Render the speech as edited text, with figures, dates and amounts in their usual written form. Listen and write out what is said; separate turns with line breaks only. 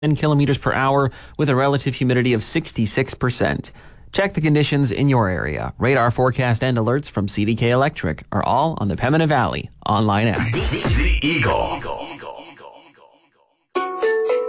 10 kilometers per hour with a relative humidity of 66%. Check the conditions in your area. Radar forecast and alerts from CDK Electric are all on the Pembina Valley online app.
The Eagle.